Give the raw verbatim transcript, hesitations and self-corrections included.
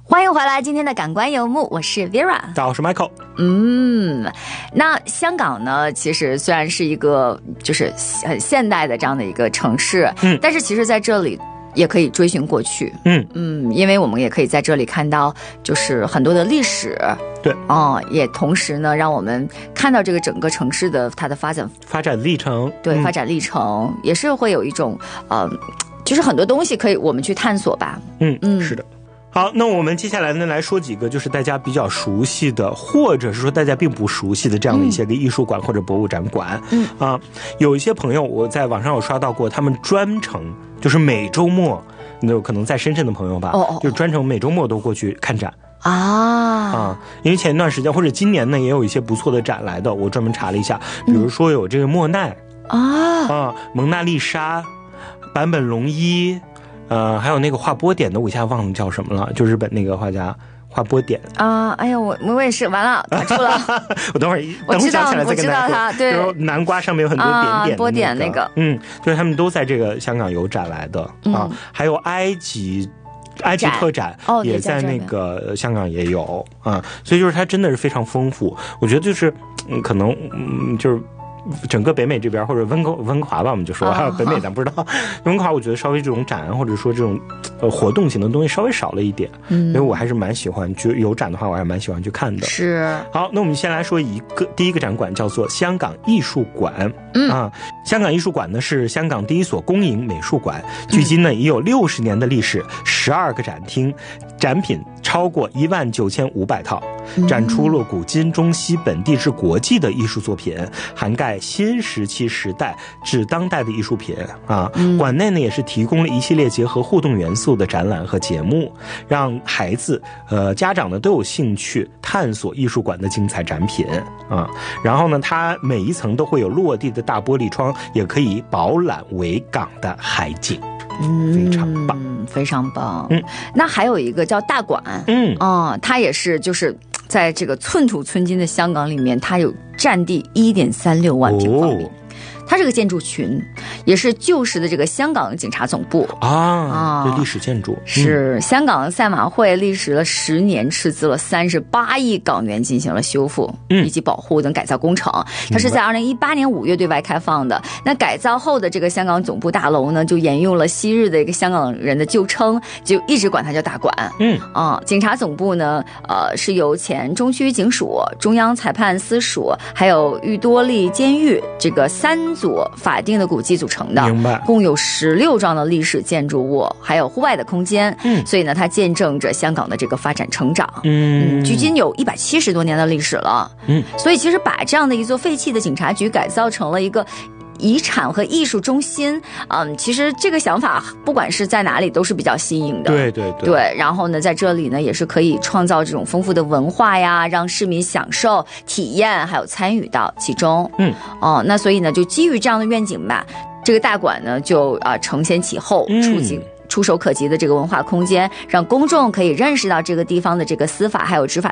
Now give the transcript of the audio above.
欢迎回来，今天的感官游牧，我是 Vera， 大家好，我是 Michael。 嗯，那香港呢，其实虽然是一个就是很现代的这样的一个城市，嗯，但是其实在这里也可以追寻过去， 嗯嗯，因为我们也可以在这里看到就是很多的历史， 对， 哦、嗯，也同时呢让我们看到这个整个城市的它的发展发展历程， 对、 嗯、 发展历程也是会有一种呃，就是很多东西可以我们去探索吧， 嗯嗯，是的。好，那我们接下来呢来说几个就是大家比较熟悉的，或者是说大家并不熟悉的这样的一些个艺术馆或者博物展馆。嗯啊，有一些朋友我在网上有刷到过，他们专程就是每周末，那可能在深圳的朋友吧，哦哦，就专程每周末都过去看展。 啊啊，因为前一段时间或者今年呢也有一些不错的展来的，我专门查了一下，比如说有这个莫奈、嗯、啊啊蒙娜丽莎、坂本龙一。呃，还有那个画波点的，我一下忘了叫什么了，就日本那个画家画波点啊、呃。哎呀，我我也是，完了，卡住了。 我等会儿等会儿想起来再跟大家说。 他对， 就是南瓜上面有很多点点、那个啊，波点那个， 嗯，就是他们都在这个香港有展来的、嗯、啊，还有埃及。埃及特展也在那个香港也有啊，所以就是它真的是非常丰富。我觉得就是嗯，可能嗯就是。整个北美这边或者温哥温哥华吧，我们就说、啊、北美咱不知道。温哥华我觉得稍微这种展或者说这种呃活动型的东西稍微少了一点，嗯，因为我还是蛮喜欢，就有展的话我还是蛮喜欢去看的。 是。 好，那我们先来说一个第一个展馆叫做香港艺术馆。嗯啊，香港艺术馆呢是香港第一所公营美术馆，距今呢已有六十年的历史，十二个展厅，展品超过一万九千五百套，展出了古今中西本地至国际的艺术作品，涵盖新石器时代至当代的艺术品啊。馆内呢也是提供了一系列结合互动元素的展览和节目，让孩子呃家长呢都有兴趣探索艺术馆的精彩展品啊。然后呢，它每一层都会有落地的大玻璃窗，也可以饱览维港的海景。嗯，非常棒， 非常棒。嗯，那还有一个叫大馆， 嗯， 哦，它也是就是在这个寸土寸金的香港里面，它有占地一点三六万平方米。哦，它这个建筑群也是旧时的这个香港警察总部啊，啊，这历史建筑是、嗯、香港赛马会历时了十年，斥资了三十八亿港元进行了修复、嗯、以及保护等改造工程。它是在二零一八年五月对外开放的。那改造后的这个香港总部大楼呢，就沿用了昔日的一个香港人的旧称，就一直管它叫大馆。嗯啊，警察总部呢，呃，是由前中区警署、中央裁判司署还有裕多利监狱这个三组法定的古迹组成的， 明白？ 共有十六幢的历史建筑物，还有户外的空间。嗯，所以呢，它见证着香港的这个发展成长。嗯，嗯距今有一百七十多年的历史了。嗯，所以其实把这样的一座废弃的警察局改造成了一个遗产和艺术中心，嗯，其实这个想法不管是在哪里都是比较新颖的。 对对对。 对，然后呢，在这里呢也是可以创造这种丰富的文化呀，让市民享受、体验，还有参与到其中。嗯，哦，那所以呢，就基于这样的愿景吧，这个大馆呢就啊、呃、承先启后，出境。嗯触手可及的这个文化空间，让公众可以认识到这个地方的这个司法还有执法